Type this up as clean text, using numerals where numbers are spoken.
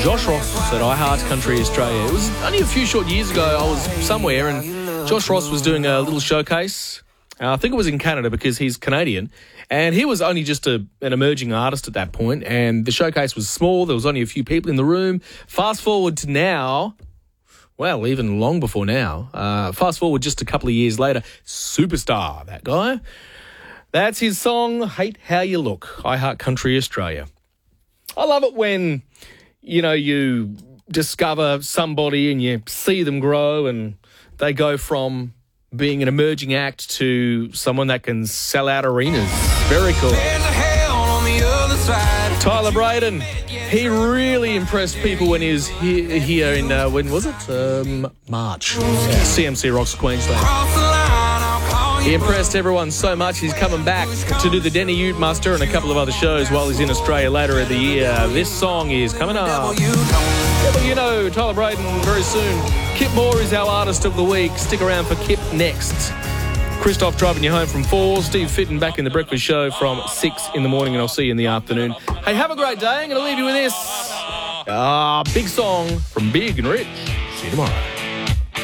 Josh Ross at iHeart Country Australia. It was only a few short years ago. I was somewhere and Josh Ross was doing a little showcase. I think it was in Canada because he's Canadian. And he was only just an emerging artist at that point. And the showcase was small. There was only a few people in the room. Fast forward to now, well, even long before now. Fast forward just a couple of years later, superstar, that guy. That's his song, Hate How You Look, iHeart Country Australia. I love it when, you discover somebody and you see them grow and they go from being an emerging act to someone that can sell out arenas. Very cool. Tyler Braden, he really impressed people when he was here in, when was it? March. Yeah, CMC Rocks Queensland. He impressed everyone so much, he's coming back to do the Denny Ute Muster and a couple of other shows while he's in Australia later in the year. This song is coming up. Tyler Braden very soon. Kip Moore is our artist of the week. Stick around for Kip next. Christoph driving you home from 4. Steve Fitton back in the breakfast show from 6 in the morning, and I'll see you in the afternoon. Hey, have a great day. I'm going to leave you with this. Big song from Big and Rich. See you tomorrow.